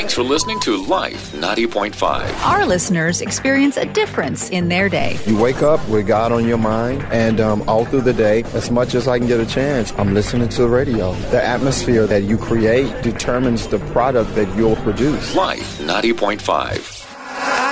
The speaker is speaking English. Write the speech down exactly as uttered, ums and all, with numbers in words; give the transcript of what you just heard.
Thanks for listening to Life ninety point five. Our listeners experience a difference in their day. You wake up with God on your mind, and um, all through the day, as much as I can get a chance, I'm listening to the radio. The atmosphere that you create determines the product that you'll produce. Life ninety point five.